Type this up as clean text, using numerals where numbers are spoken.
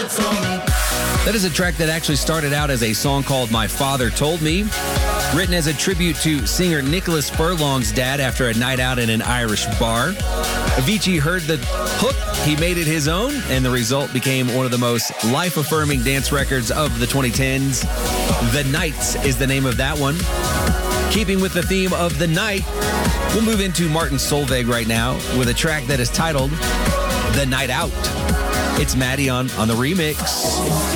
That is a track that actually started out as a song called My Father Told Me, written as a tribute to singer Nicholas Furlong's dad after a night out in an Irish bar. Avicii heard the hook, he made it his own, and the result became one of the most life-affirming dance records of the 2010s. The Nights is the name of that one. Keeping with the theme of the night, we'll move into Martin Solveig right now with a track that is titled The Night Out. It's Maddie on the remix.